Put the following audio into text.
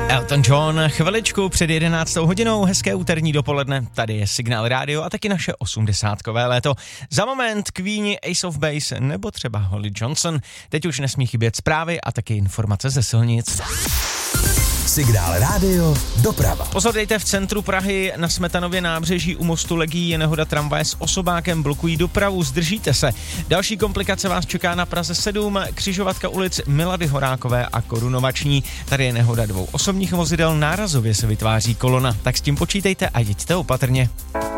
Elton John, chviličku před 11. hodinou, hezké úterní dopoledne, tady je Signál Rádio a taky naše 80kové léto. Za moment Queeni, Ace of Base nebo třeba Holly Johnson. Teď už nesmí chybět zprávy a taky informace ze silnic. Signál Rádio, doprava. Pozor, dejte, v centru Prahy na Smetanově nábřeží u mostu Legií je nehoda tramvaje s osobákem, blokují dopravu, zdržíte se. Další komplikace vás čeká na Praze 7, křižovatka ulic Milady Horákové a Korunovační. Tady je nehoda dvou osobních vozidel, nárazově se vytváří kolona, tak s tím počítejte a jeďte opatrně.